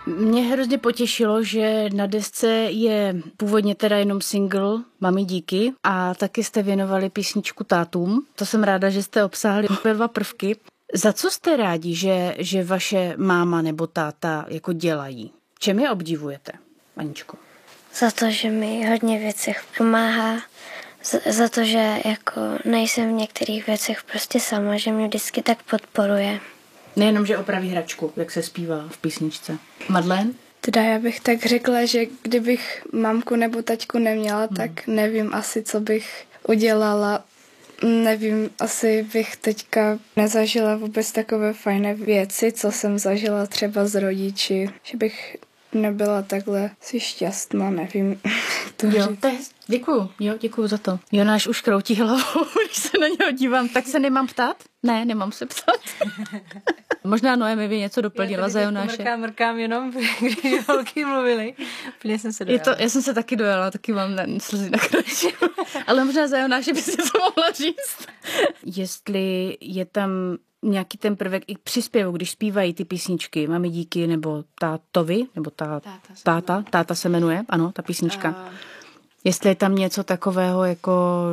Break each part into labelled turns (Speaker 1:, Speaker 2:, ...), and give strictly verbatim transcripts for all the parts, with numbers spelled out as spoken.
Speaker 1: Mě hrozně potěšilo, že na desce je původně teda jenom single Mami díky a taky jste věnovali písničku tátům. To jsem ráda, že jste obsáhli obě dva prvky. Za co jste rádi, že, že vaše máma nebo táta jako dělají? Čem je obdivujete, Aničko?
Speaker 2: Za to, že mi hodně věcech pomáhá, za, za to, že jako nejsem v některých věcech prostě sama, že mě vždycky tak podporuje.
Speaker 1: Nejenom, že opraví hračku, jak se zpívá v písničce. Madlen?
Speaker 3: Teda já bych tak řekla, že kdybych mamku nebo taťku neměla, hmm. tak nevím asi, co bych udělala. Nevím, asi bych teďka nezažila vůbec takové fajné věci, co jsem zažila třeba s rodiči, že bych nebyla takhle si šťastná, nevím.
Speaker 1: To jo, to je, děkuju, jo, děkuju za to. Jonáš už kroutí hlavou, když se na něho dívám, tak se nemám ptát? Ne, nemám se ptát. Možná Noemi by něco doplnila za Jonáše.
Speaker 4: Mrkám, mrkám jenom, když holky mluvily. Úplně jsem se dojala.
Speaker 1: Je to, já jsem se taky dojala, taky mám slzy na kraji. Ale možná za Jonáše by si to mohla říct. Jestli je tam nějaký ten prvek i příspěvek, když zpívají ty písničky Mami díky nebo tátovi, nebo tá, táta, táta, táta se jmenuje, ano, ta písnička. Uh... Jestli je tam něco takového jako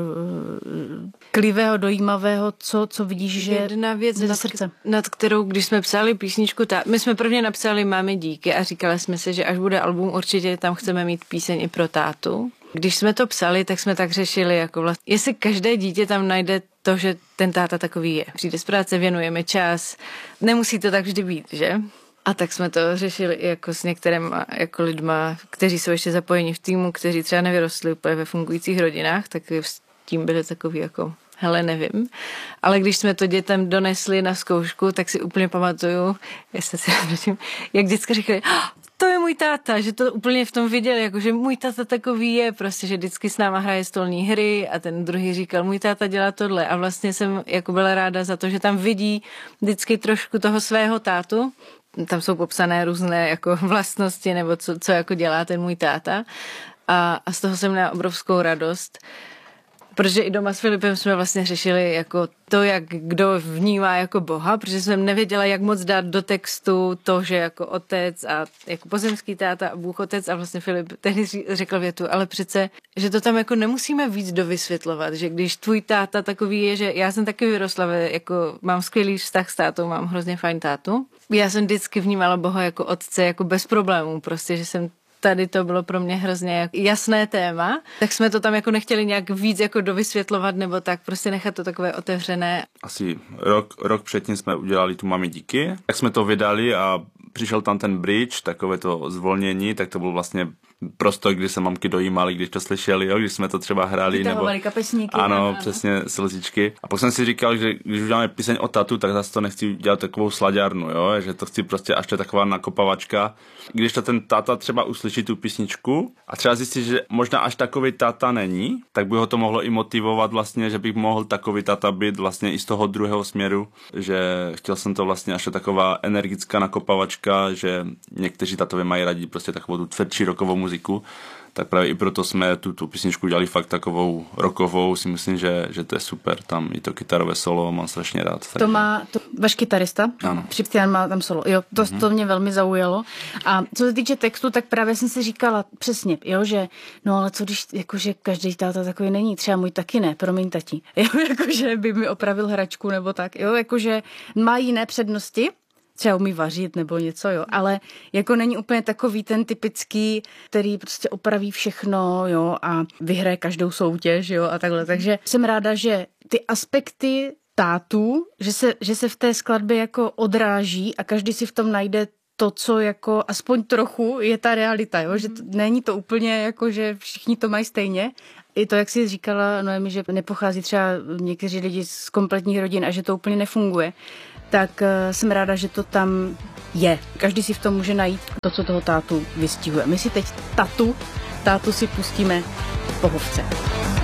Speaker 1: klivého, dojímavého, co, co vidíš, že
Speaker 4: jedna věc,
Speaker 1: za
Speaker 4: nad,
Speaker 1: srdce.
Speaker 4: nad kterou, když jsme psali písničku, tá, my jsme prvně napsali Mami díky a říkali jsme si, že až bude album, určitě tam chceme mít píseň i pro tátu. Když jsme to psali, tak jsme tak řešili, jako vlastně, jestli každé dítě tam najde to, že ten táta takový je. Přijde z práce, věnujeme čas, nemusí to tak vždy být, že? A tak jsme to řešili i jako s některými jako lidma, kteří jsou ještě zapojeni v týmu, kteří třeba nevyrostli úplně ve fungujících rodinách, tak s tím byli takový jako, hele, nevím. Ale když jsme to dětem donesli na zkoušku, tak si úplně pamatuju, jestli si vrátím, jak vždycky říkali, to je můj táta, že to úplně v tom viděli, jako že můj táta takový je, prostě, že vždycky s náma hraje stolní hry a ten druhý říkal, můj táta dělá tohle a vlastně jsem jako byla ráda za to, že tam vidí vždycky trošku toho svého tátu. Tam jsou popsané různé jako vlastnosti nebo co, co jako dělá ten můj táta a, a z toho jsem měla obrovskou radost, protože i doma s Filipem jsme vlastně řešili jako to, jak kdo vnímá jako Boha, protože jsem nevěděla, jak moc dát do textu to, že jako otec a jako pozemský táta a Bůh otec a vlastně Filip tehdy řekl větu, ale přece, že to tam jako nemusíme víc dovysvětlovat, že když tvůj táta takový je, že já jsem taky vyrostla, jako mám skvělý vztah s tátou, mám hrozně fajn tátu. Já jsem vždycky vnímala Boha jako otce, jako bez problémů, prostě, že jsem tady to bylo pro mě hrozně jasné téma, tak jsme to tam jako nechtěli nějak víc jako dovysvětlovat nebo tak, prostě nechat to takové otevřené.
Speaker 5: Asi rok, rok předtím jsme udělali tu Mami díky, tak jsme to vydali a přišel tam ten bridge, takové to zvolnění, tak to byl vlastně prostor, kdy se mamky dojímaly, když to slyšeli, jo, když jsme to třeba hráli. Nebo
Speaker 1: kapesníky.
Speaker 5: Ano, ano, přesně slzičky. A pak jsem si říkal, že když uděláme píseň o tatu, tak zase to nechci dělat takovou slaďárnu, jo, že to chci prostě až to taková nakopavačka. Když to ten táta třeba uslyší tu písničku a třeba zjistí, že možná až takový táta není, tak by ho to mohlo i motivovat vlastně, že bych mohl takový táta být vlastně i z toho druhého směru, že chtěl jsem to vlastně až taková energická nakopavačka, že někteří tatové mají rádi prostě takovou tu tvrdší rockovou muziku, tak právě i proto jsme tu, tu písničku udělali fakt takovou rockovou, si myslím, že, že to je super, tam i to kytarové solo mám strašně rád.
Speaker 1: To má to, váš kytarista, Připstian má tam solo, jo, to, mm-hmm. to mě velmi zaujalo. A co se týče textu, tak právě jsem si říkala přesně, jo, že no ale co když, jakože každý táta takový není, třeba můj taky ne, promiň tati, jo, jakože by mi opravil hračku nebo tak, jo, jakože má jiné přednosti, třeba umí vařit nebo něco, jo, ale jako není úplně takový ten typický, který prostě opraví všechno, jo, a vyhraje každou soutěž, jo, a takhle. Takže jsem ráda, že ty aspekty tátů, že se, že se v té skladbě jako odráží a každý si v tom najde to, co jako aspoň trochu je ta realita, jo, že to, není to úplně jako, že všichni to mají stejně. I to, jak jsi říkala, Noemi, že nepochází třeba někteří lidi z kompletních rodin a že to úplně nefunguje, tak jsem ráda, že to tam je. Každý si v tom může najít to, co toho tátu vystihuje. My si teď tatu, tátu si pustíme v pohovce.